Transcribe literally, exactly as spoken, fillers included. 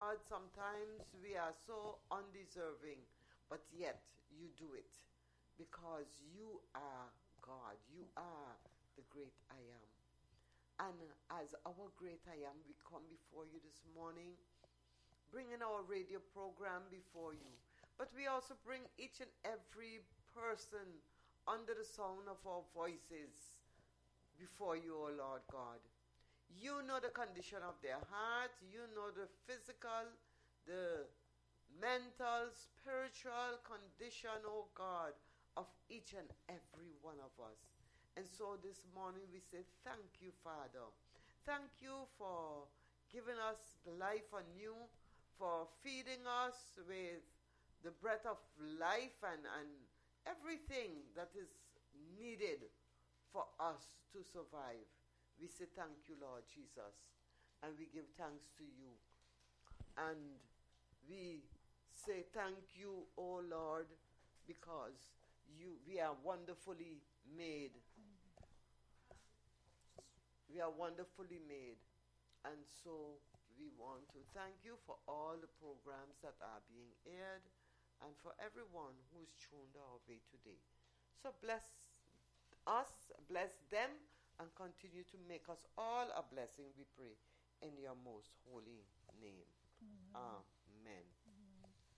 God, sometimes we are so undeserving, but yet you do it because you are God. You are the great I am. And as our great I am, we come before you this morning, bringing our radio program before you. But we also bring each and every person under the sound of our voices before you, O Lord God. You know the condition of their heart. You know the physical, the mental, spiritual condition, O God, of each and every one of us. And so this morning we say thank you, Father. Thank you for giving us life anew, for feeding us with the breath of life and, and everything that is needed for us to survive. We say thank you, Lord Jesus, and we give thanks to you. And we say thank you, O Lord, because you we are wonderfully made. We are wonderfully made. And so we want to thank you for all the programs that are being aired and for everyone who's tuned our way today. So bless us, bless them, and continue to make us all a blessing, we pray, in your most holy name. Mm-hmm. Amen.